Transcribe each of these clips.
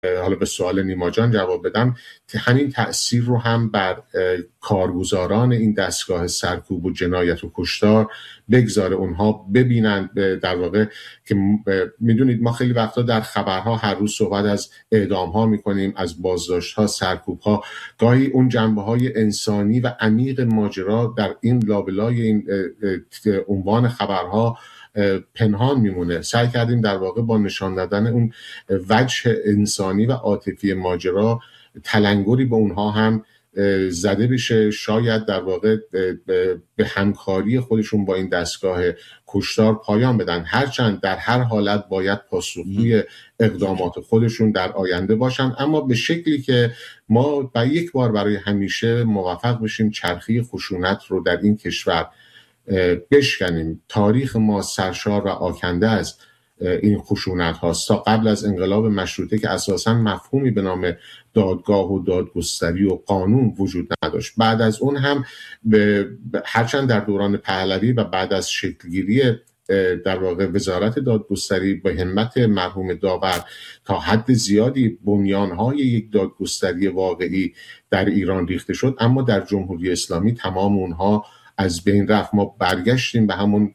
حالا به سوال نیما جان جواب بدم، همین تأثیر رو هم بر کارگزاران این دستگاه سرکوب و جنایت و کشتار بگذاره، اونها ببینند در واقع که میدونید ما خیلی وقتا در خبرها هر روز صحبت از اعدام‌ها میکنیم، از بازداشت‌ها، سرکوب‌ها، گاهی اون جنبه‌های انسانی و عمیق ماجرا در این لابلای این عنوان خبرها پنهان میمونه. سعی کردیم در واقع با نشان دادن اون وجه انسانی و عاطفی ماجرا تلنگری به اونها هم زده بشه، شاید در واقع به همکاری خودشون با این دستگاه کشتار پایان بدن، هرچند در هر حالت باید پاسخگوی اقدامات خودشون در آینده باشن، اما به شکلی که ما یک بار برای همیشه موفق بشیم چرخی خشونت رو در این کشور بشکنیم. تاریخ ما سرشار و آکنده از این خشونت هاست. تا قبل از انقلاب مشروطه که اساساً مفهومی به نام دادگاه و دادگستری و قانون وجود نداشت، بعد از اون هم هرچند در دوران پهلوی و بعد از شکلگیری در واقع وزارت دادگستری به همت مرحوم داور تا حد زیادی بنیانهای یک دادگستری واقعی در ایران ریخته شد، اما در جمهوری اسلامی تمام اونها از بین رفت. ما برگشتیم به همون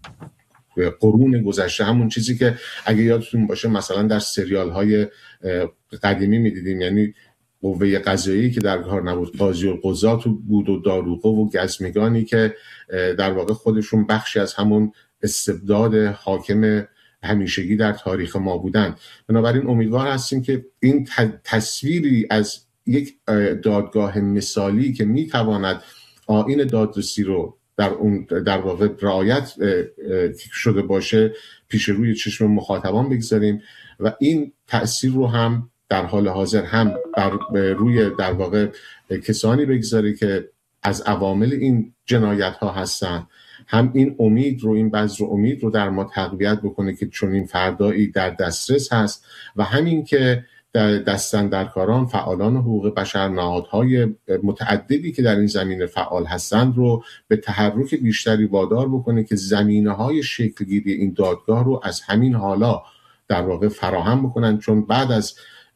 قرون گذشته، همون چیزی که اگه یادتون باشه مثلا در سریال های قدیمی میدیدیم، یعنی قوه قضاییه که در کار نبود، قاضی القضات بود و داروغه و گزمگانی که در واقع خودشون بخشی از همون استبداد حاکم همیشگی در تاریخ ما بودن. بنابراین امیدوار هستیم که این تصویری از یک دادگاه مثالی که میتواند آیین دادرسی رو در واقع رعایت شده باشه پیش روی چشم مخاطبان بگذاریم و این تأثیر رو هم در حال حاضر هم بر روی در واقع کسانی بگذاره که از عوامل این جنایت ها هستن، هم این امید رو، این بذر امید رو در ما تقویت بکنه که چون این فردایی در دسترس هست و همین که دستاندرکاران، فعالان حقوق بشر، نهادهای متعددی که در این زمینه فعال هستند رو به تحرک بیشتری وادار بکنه که زمینه‌های شکلگیری این دادگاه رو از همین حالا در واقع فراهم بکنن، چون بعد از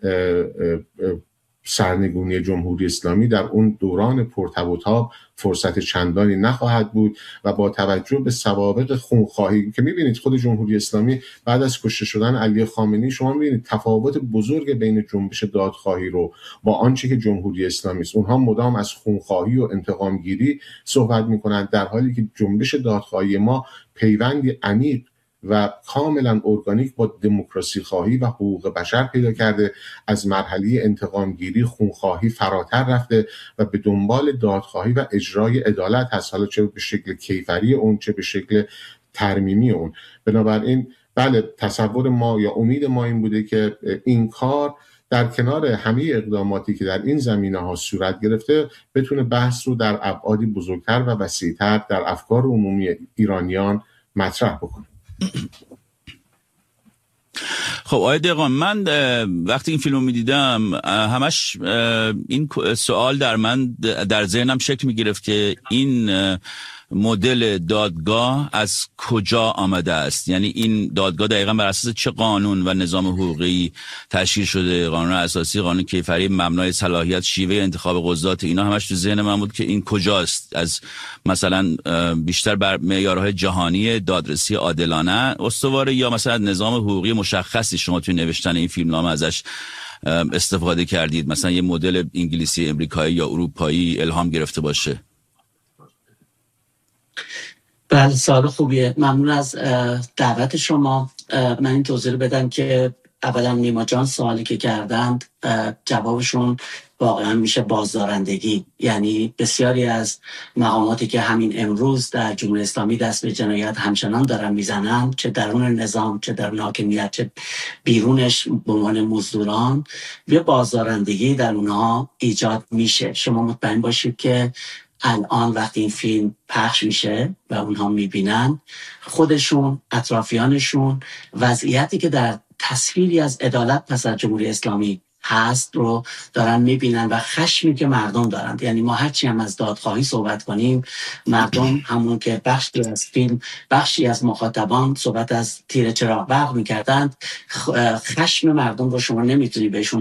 سرنگونی جمهوری اسلامی در اون دوران پرتب و تاب فرصت چندانی نخواهد بود و با توجه به سوابق خونخواهی که می‌بینید خود جمهوری اسلامی بعد از کشته شدن علی خامنه‌ای، شما می‌بینید تفاوت بزرگ بین جنبش دادخواهی رو با آنچه که جمهوری اسلامی است. اونها مدام از خونخواهی و انتقامگیری صحبت می‌کنند، در حالی که جنبش دادخواهی ما پیوندی عمیق و کاملا ارگانیک با دموکراسی خواهی و حقوق بشر پیدا کرده، از مرحله انتقامگیری، خونخواهی فراتر رفته و به دنبال دادخواهی و اجرای عدالت هست، حالا چه به شکل کیفری اون چه به شکل ترمیمی اون. بنابراین بله، تصور ما یا امید ما این بوده که این کار در کنار همه اقداماتی که در این زمینه ها صورت گرفته بتونه بحث رو در ابعادی بزرگتر و وسیع‌تر در افکار عمومی ایرانیان مطرح بکنه. خب آقای دهقان، من وقتی این فیلمو میدیدم همش این سوال در ذهنم شکل میگرفت که این مدل دادگاه از کجا آمده است، یعنی این دادگاه دقیقا بر اساس چه قانون و نظام حقوقی تشکیل شده، قانون اساسی، قانون کیفری، مبنای صلاحیت، شیوه انتخاب قضات، اینا همش تو ذهن من بود که این کجاست، از مثلا بیشتر بر معیارهای جهانی دادرسی عادلانه استواره یا مثلا نظام حقوقی مشخصی شما توی نوشتن این فیلمنامه ازش استفاده کردید، مثلا یه مدل انگلیسی، امریکایی یا اروپایی الهام گرفته باشه؟ بله، سوال خوبیه، ممنون از دعوت شما. من این توضیح بدم که اولا نیما جان سوالی که کردند جوابشون واقعا میشه بازدارندگی، یعنی بسیاری از مقاماتی که همین امروز در جمهوری اسلامی دست به جنایت همچنان دارن میزنن، چه درون نظام، چه درون حاکمیت، چه بیرونش به عنوان مزدوران، یه بازدارندگی در اونها ایجاد میشه. شما مطمئن باشید که الان وقتی این فیلم پخش میشه و اونها میبینن، خودشون، اطرافیانشون، وضعیتی که در تصویری از عدالت پس از جمهوری اسلامی هست رو دارن میبینن و خشمی که مردم دارند. یعنی ما هرچی هم از دادخواهی صحبت کنیم، مردم همون که بخشی از فیلم، بخشی از مخاطبان صحبت از تیر چراغ برق میکردند، خشم مردم رو شما نمیتونی بهشون